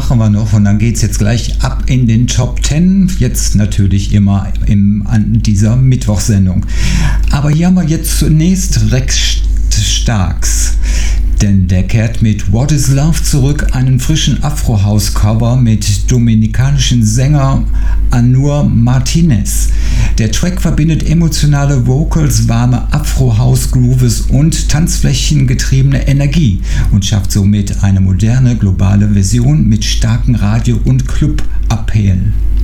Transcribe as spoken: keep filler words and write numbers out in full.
machen wir noch und dann geht es jetzt gleich ab in den Top zehn. Jetzt natürlich immer im, an dieser Mittwochsendung. Aber hier haben wir jetzt zunächst Rex Starks. Denn der kehrt mit What is Love zurück, einen frischen Afro-House-Cover mit dominikanischen Sänger Anur Martinez. Der Track verbindet emotionale Vocals, warme Afro-House-Grooves und tanzflächengetriebene Energie und schafft somit eine moderne, globale Version mit starken Radio- und Club-Appell.